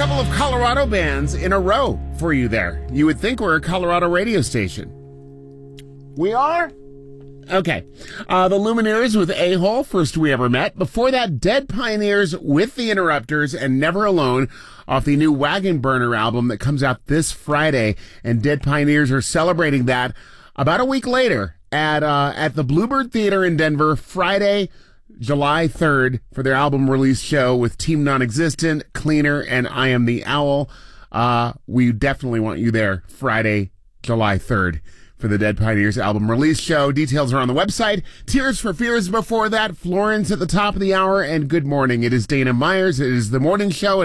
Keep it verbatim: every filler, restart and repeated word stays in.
couple of Colorado bands in a row for you there. You would think we're a Colorado radio station. We are? Okay. Uh, the Lumineers with A-Hole, First We Ever Met. Before that, Dead Pioneers with the Interrupters and Never Alone off the new Wagon Burner album that comes out this Friday. And Dead Pioneers are celebrating that about a week later at uh, at the Bluebird Theater in Denver, Friday, July third, for their album release show with Team Non-Existent, Cleaner, and I Am the Owl. Uh, we definitely want you there Friday, July third. For the Dead Pioneers album release show. Details are on the website. Tears for Fears before that. Florence at the top of the hour. And good morning. It is Dana Myers. It is the morning show.